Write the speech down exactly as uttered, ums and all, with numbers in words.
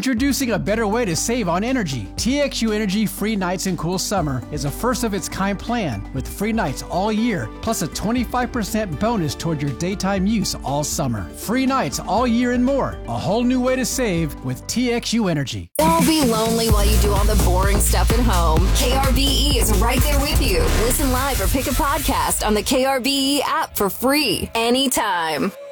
Introducing a better way to save on energy. T X U Energy Free Nights and Cool Summer is a first-of-its-kind plan with free nights all year, plus a twenty-five percent bonus toward your daytime use all summer. Free nights all year and more. A whole new way to save with T X U Energy. Don't be lonely while you do all the boring stuff at home. K R B E is right there with you. Listen live or pick a podcast on the K R B E app for free anytime.